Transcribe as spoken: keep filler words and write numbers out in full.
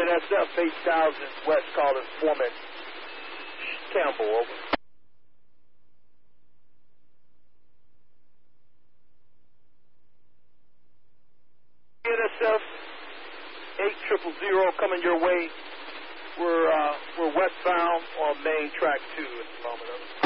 N S F eight thousand West calling Foreman Campbell, over. N S F eight triple zero coming your way. We're uh, we're westbound on main track two at the moment.